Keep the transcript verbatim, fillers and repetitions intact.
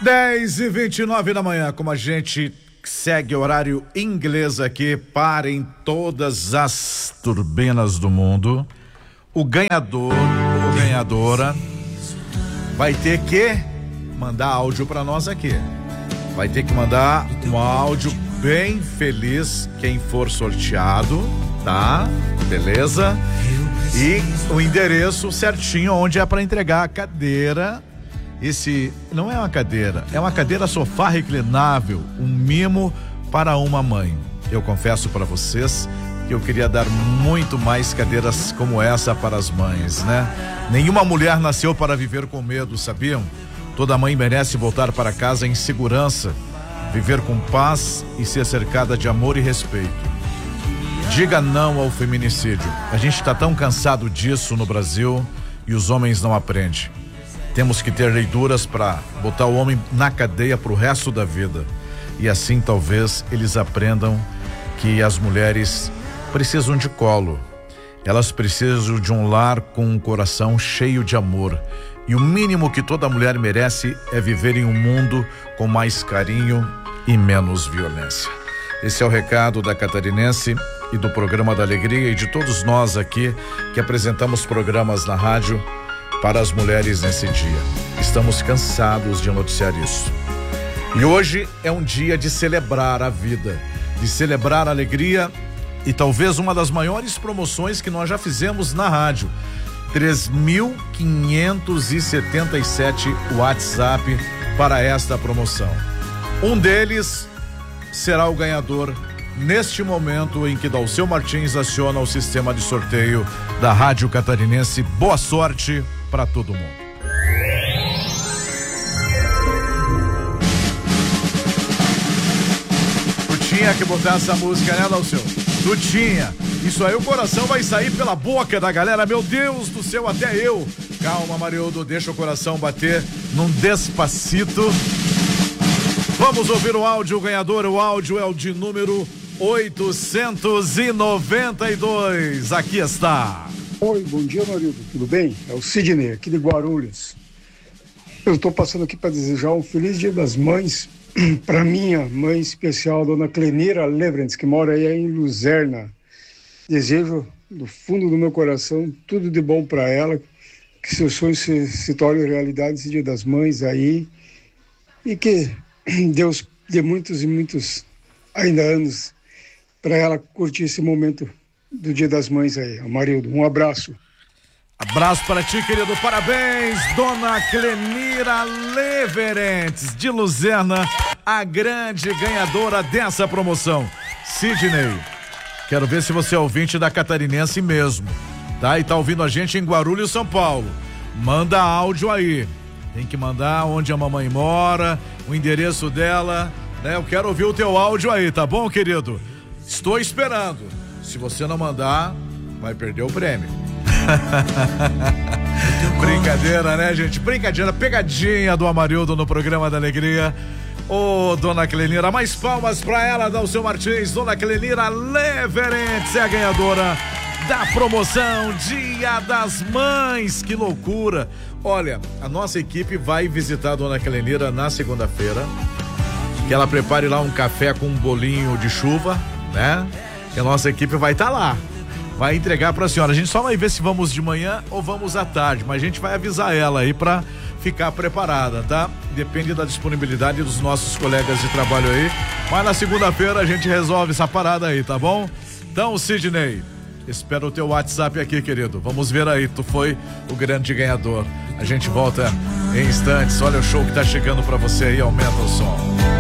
dez e vinte e nove da manhã, como a gente segue horário inglês aqui, parem todas as turbinas do mundo. O ganhador ou ganhadora vai ter que mandar áudio para nós aqui. Vai ter que mandar um áudio bem feliz, quem for sorteado, tá? Beleza? E o endereço certinho onde é para entregar a cadeira. Esse não é uma cadeira, é uma cadeira sofá reclinável, um mimo para uma mãe. Eu confesso para vocês que eu queria dar muito mais cadeiras como essa para as mães, né? Nenhuma mulher nasceu para viver com medo, sabiam? Toda mãe merece voltar para casa em segurança, viver com paz e ser cercada de amor e respeito. Diga não ao feminicídio. A gente está tão cansado disso no Brasil e os homens não aprendem. Temos que ter leituras para botar o homem na cadeia pro resto da vida. E assim talvez eles aprendam que as mulheres precisam de colo. Elas precisam de um lar com um coração cheio de amor. E o mínimo que toda mulher merece é viver em um mundo com mais carinho e menos violência. Esse é o recado da Catarinense e do Programa da Alegria e de todos nós aqui que apresentamos programas na rádio para as mulheres nesse dia. Estamos cansados de noticiar isso. E hoje é um dia de celebrar a vida, de celebrar a alegria e talvez uma das maiores promoções que nós já fizemos na rádio. três mil quinhentos e setenta e sete WhatsApp para esta promoção. Um deles será o ganhador neste momento em que Dalceu Martins aciona o sistema de sorteio da Rádio Catarinense. Boa sorte para todo mundo. Tu tinha que botar essa música, né, Dalceu? Tu tinha. Isso aí, o coração vai sair pela boca da galera. Meu Deus do céu, até eu. Calma, Marioldo, deixa o coração bater num Despacito. Vamos ouvir o áudio, o ganhador. O áudio é o de número oitocentos e noventa e dois. Aqui está. Oi, bom dia, Marido. Tudo bem? É o Sidney, aqui de Guarulhos. Eu estou passando aqui para desejar um feliz Dia das Mães para minha mãe especial, dona Clenira Leverentz, que mora aí em Luzerna. Desejo do fundo do meu coração tudo de bom para ela, que seus sonhos se, se tornem realidade esse Dia das Mães aí e que Deus dê muitos e muitos ainda anos para ela curtir esse momento do Dia das Mães aí. Marildo, um abraço. Abraço para ti, querido. Parabéns, dona Clenira Leverentz de Luzerna, a grande ganhadora dessa promoção. Sidney, quero ver se você é ouvinte da Catarinense mesmo, tá? E tá ouvindo a gente em Guarulhos, São Paulo. Manda áudio aí. Tem que mandar onde a mamãe mora, o endereço dela, né? Eu quero ouvir o teu áudio aí, tá bom, querido? Estou esperando. Se você não mandar, vai perder o prêmio. Brincadeira, né, gente? Brincadeira, pegadinha do Amarildo no Programa da Alegria. Ô, oh, dona Clenira, mais palmas pra ela, Dalceu Martins. Dona Clenira Leverentz é a ganhadora da promoção Dia das Mães. Que loucura! Olha, a nossa equipe vai visitar a dona Clenira na segunda-feira. Que ela prepare lá um café com um bolinho de chuva, né? Que a nossa equipe vai estar tá lá. Vai entregar pra senhora. A gente só vai ver se vamos de manhã ou vamos à tarde, mas a gente vai avisar ela aí pra ficar preparada, tá? Depende da disponibilidade dos nossos colegas de trabalho aí. Mas na segunda-feira a gente resolve essa parada aí, tá bom? Então, Sidney, espero o teu WhatsApp aqui, querido. Vamos ver aí, tu foi o grande ganhador. A gente volta em instantes. Olha o show que tá chegando pra você aí, aumenta o som.